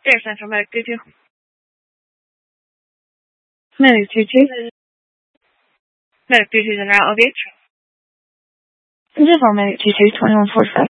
Air Central Medic 22. Medic 22. Medic 22 is en route, LVH. General Medic 22, 2145.